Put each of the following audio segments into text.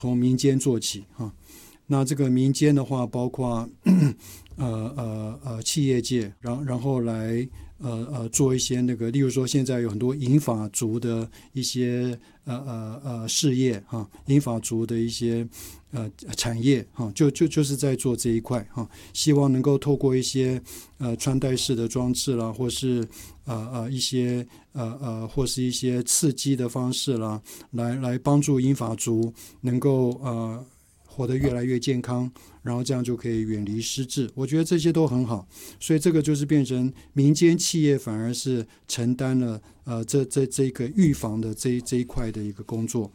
从民间做起哈。那这个民间的话，包括企业界，然后来做一些那个，例如说现在有很多银发族的一些事业哈，银发族的一些产业哈，就是在做这一块哈，希望能够透过一些穿戴式的装置啦，或是一些或是一些刺激的方式啦，来帮助银发族能够活得越来越健康，然后这样就可以远离失智。我觉得这些都很好，所以这个就是变成民间企业反而是承担了这个预防的这一块的一个工作。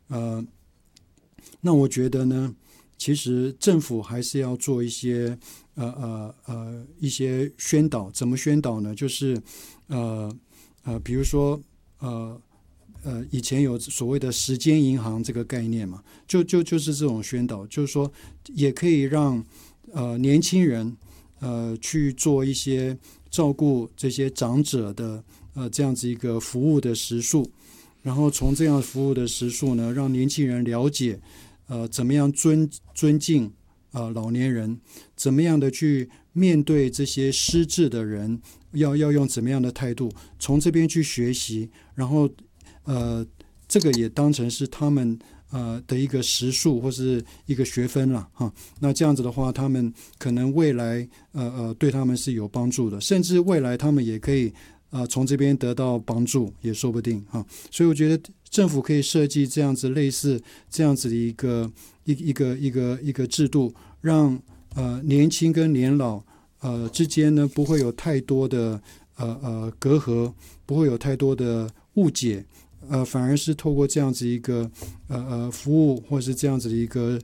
那我觉得呢，其实政府还是要做一些一些宣导。怎么宣导呢？就是比如说以前有所谓的时间银行这个概念嘛，就是这种宣导，就是说也可以让年轻人去做一些照顾这些长者的这样子一个服务的时数，然后从这样服务的时数呢，让年轻人了解怎么样尊敬老年人，怎么样的去面对这些失智的人，要用怎么样的态度，从这边去学习，然后这个也当成是他们的一个时数或是一个学分了哈。那这样子的话，他们可能未来对他们是有帮助的，甚至未来他们也可以从这边得到帮助，也说不定哈。所以我觉得政府可以设计这样子类似这样子的一个制度，让年轻跟年老之间呢不会有太多的隔阂，不会有太多的误解。反而是透过这样子一个服务，或是这样子的一个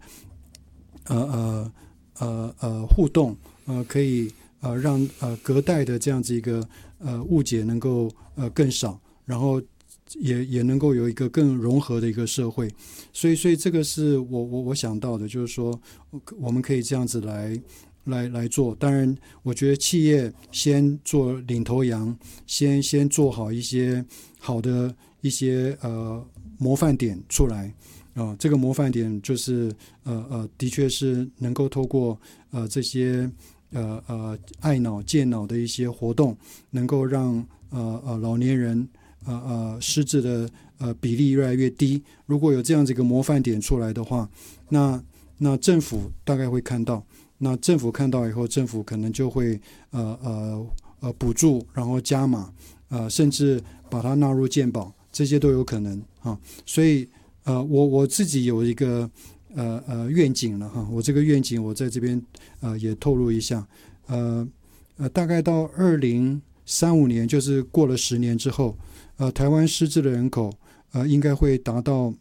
互动，可以让隔代的这样子一个误解能够更少，然后也能够有一个更融合的一个社会。所以这个是我想到的，就是说我们可以这样子来做。当然我觉得企业先做领头羊，先做好一些好的一些模范点出来这个模范点就是的确是能够透过这些爱脑健脑的一些活动，能够让老年人失智的比例越来越低。如果有这样子一个模范点出来的话，那政府大概会看到，那政府看到以后，政府可能就会补助，然后加码甚至把它纳入健保，这些都有可能所以我自己有一个愿景了我这个愿景我在这边也透露一下，大概到2035年，就是过了10年之后，台湾失智的人口应该会达到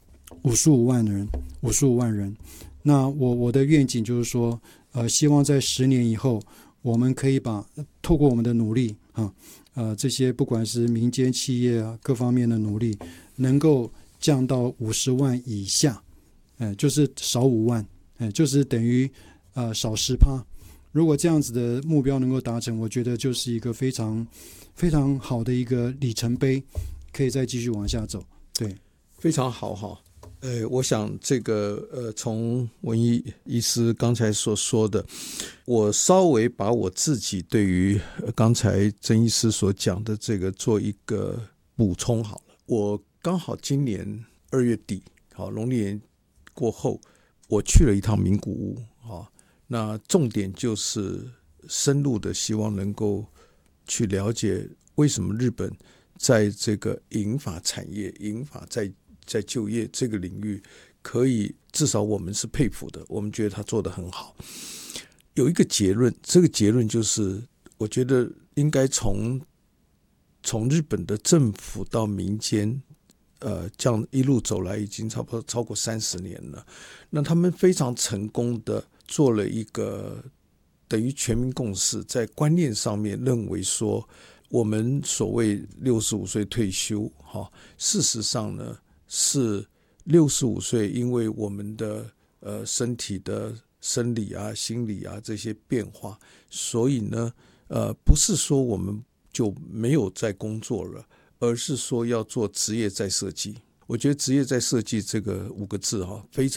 55万人。那我的愿景就是说，希望在10年以后，我们可以透过我们的努力这些不管是民间企业各方面的努力，能够降到50万以下，就是少5万，就是等于少10%。如果这样子的目标能够达成，我觉得就是一个非常非常好的一个里程碑，可以再继续往下走。对， 非常好哈。我想这个从文医医师刚才所说的，我稍微把我自己对于刚才曾医师所讲的这个做一个补充好了。我刚好今年2月底，农历年过后，我去了一趟名古屋那重点就是深入的希望能够去了解为什么日本在这个银发产业、银发在就业这个领域，可以至少我们是佩服的，我们觉得他做得很好。有一个结论，这个结论就是我觉得应该从日本的政府到民间这样一路走来已经差不多超过30年了。那他们非常成功的做了一个等于全民共识，在观念上面认为说，我们所谓65岁退休事实上呢是65岁，因为我们的身体的生理心理这些变化，所以呢不是说我们就没有在工作了，而是说要做职业再设计。 我觉得职业在设计这个5个字非常